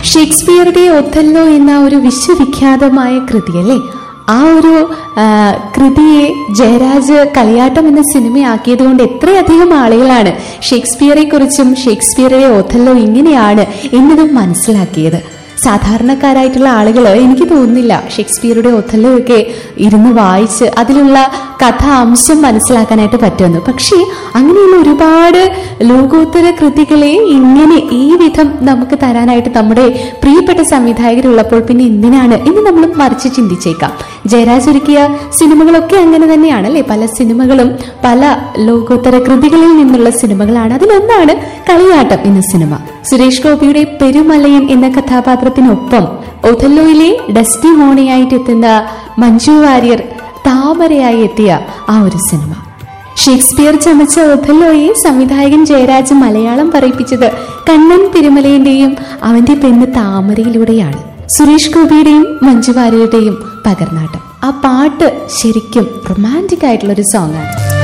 ഷേക്സ്പിയറുടെ Othello എന്ന ഒരു വിശ്വവിഖ്യാതമായ കൃതിയല്ലേ, ആ ഒരു കൃതിയെ ജയരാജ് കളിയാട്ടം എന്ന സിനിമയാക്കിയത് കൊണ്ട് എത്രയധികം ആളുകളാണ് ഷേക്സ്പിയറെ കുറിച്ചും ഷേക്സ്പിയറുടെ ഒഥല്ലോ ഇങ്ങനെയാണ് എന്നതും മനസ്സിലാക്കിയത്. സാധാരണക്കാരായിട്ടുള്ള ആളുകൾ എനിക്ക് തോന്നുന്നില്ല ഷേക്സ്പിയറുടെ ഒഥല്ലോ ഒക്കെ ഇരുന്ന് വായിച്ച് അതിലുള്ള കഥാംശം മനസ്സിലാക്കാനായിട്ട് പറ്റുമെന്ന്. പക്ഷേ അങ്ങനെയുള്ള ഒരുപാട് ലോകോത്തര കൃതികളെ ഇങ്ങനെ ഈ വിധം നമുക്ക് തരാനായിട്ട് നമ്മുടെ പ്രിയപ്പെട്ട സംവിധായകരുള്ളപ്പോൾ പിന്നെ എന്തിനാണ് എന്ന് നമ്മൾ മറിച്ച് ചിന്തിച്ചേക്കാം. ജയരാജ് ഒരുക്കിയ സിനിമകളൊക്കെ അങ്ങനെ തന്നെയാണല്ലേ. പല സിനിമകളും പല ലോകോത്തര കൃതികളിൽ നിന്നുള്ള സിനിമകളാണ്. അതിലൊന്നാണ് കളിയാട്ടം എന്ന സിനിമ. സുരേഷ് ഗോപിയുടെ പെരുമലയൻ എന്ന കഥാപാത്രത്തിനൊപ്പം ഒഥല്ലോയിലെ ഡെസ്റ്റിമോണിയായിട്ട് എത്തുന്ന മഞ്ജു വാര്യർ താമരയായി എത്തിയ ആ ഒരു സിനിമ. ഷേക്സ്പിയർ ചമച്ച ഒഥല്ലോയെ സംവിധായകൻ ജയരാജ് മലയാളം പറയിപ്പിച്ചത് കണ്ണൻ തിരുമലയുടെയും അവന്റെ പെണ്ണ് താമരയിലൂടെയാണ്. സുരേഷ് ഗോപിയുടെയും മഞ്ജു വാര്യരുടെയും പകർന്നാട്ടം. ആ പാട്ട് ശരിക്കും റൊമാൻറ്റിക് ആയിട്ടുള്ള ഒരു സോങ് ആണ്.